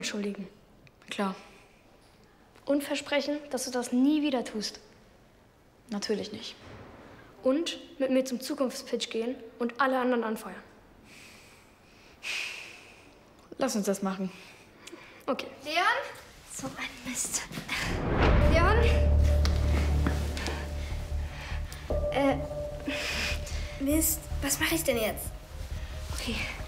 entschuldigen. Klar. Und versprechen, dass du das nie wieder tust. Natürlich nicht. Und mit mir zum Zukunftspitch gehen und alle anderen anfeuern. Lass uns das machen. Okay. Leon? So ein Mist. Leon? Mist. Was mache ich denn jetzt? Okay.